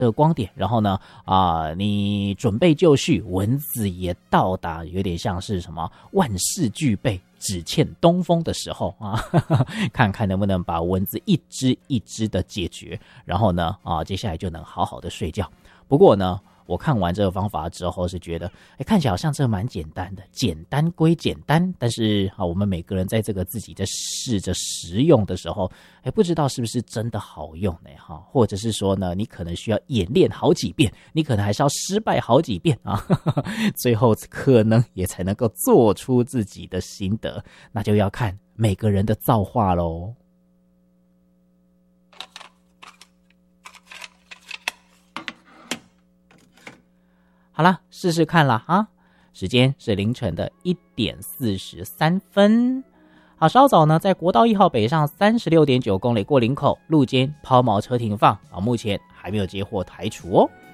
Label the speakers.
Speaker 1: 的光点，然后呢你准备就绪，蚊子也到达，有点像是什么万事俱备只欠东风的时候啊，看看能不能把蚊子一只一只的解决，然后呢接下来就能好好的睡觉。不过呢，我看完这个方法之后是觉得，看起来好像这蛮简单的，简单归简单，但是我们每个人在这个自己在试着实用的时候，不知道是不是真的好用呢？或者是说呢，你可能需要演练好几遍，你可能还是要失败好几遍啊，最后可能也才能够做出自己的心得，那就要看每个人的造化咯。好啦，试试看啦啊！时间是凌晨的1点43分。好，稍早呢，在国道1号北上36.9公里过林口路肩抛锚车停放目前还没有接获台除哦。